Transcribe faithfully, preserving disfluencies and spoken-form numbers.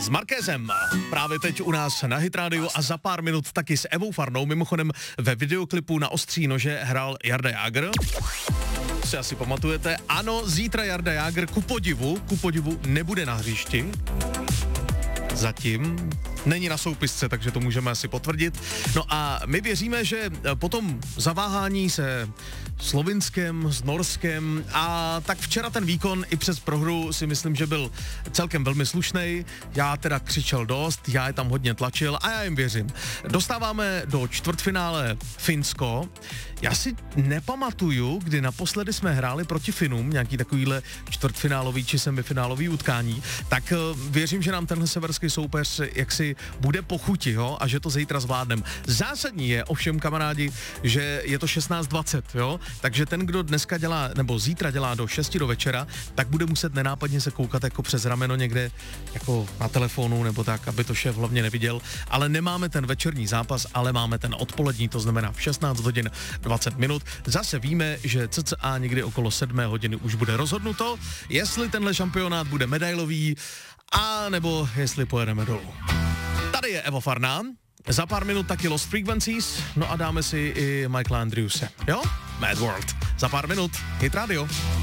s Markézem. Právě teď u nás na Hit Radio a za pár minut taky s Evou Farnou. Mimochodem ve videoklipu na ostří nože hrál Jarda Jágr. Si asi pamatujete. Ano, zítra Jarda Jágr ku podivu, ku podivu nebude na hřišti. Zatím není na soupisce, takže to můžeme asi potvrdit. No a my věříme, že potom zaváhání se Slovinskem, s Norskem a tak včera ten výkon i přes prohru si myslím, že byl celkem velmi slušnej. Já teda křičel dost, já je tam hodně tlačil a já jim věřím. Dostáváme do čtvrtfinále Finsko. Já si nepamatuju, kdy naposledy jsme hráli proti Finům, nějaký takovýhle čtvrtfinálový či semifinálový utkání, tak věřím, že nám tenhle severský soupeř jaksi bude po chuti, jo, a že to zítra zvládnem. Zásadní je ovšem, kamarádi, že je to šestnáct dvacet, jo, takže ten, kdo dneska dělá, nebo zítra dělá do šesti do večera, tak bude muset nenápadně se koukat jako přes rameno někde, jako na telefonu, nebo tak, aby to šéf hlavně neviděl, ale nemáme ten večerní zápas, ale máme ten odpolední, to znamená v šestnáct hodin dvacet minut. Zase víme, že cca někdy okolo sedmé hodiny už bude rozhodnuto, jestli tenhle šampionát bude medailový, a nebo jestli pojedeme dolů. Tady je Eva Farná, za pár minut taky Lost Frequencies, no a dáme si i Michaela Andrewse, jo? Mad World. Za pár minut, Hit Radio.